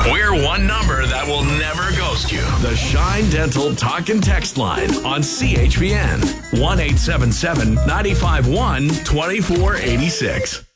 We're one number that will never ghost you. The Shine Dental Talk and Text Line on CHPN. 1-877-951-2486.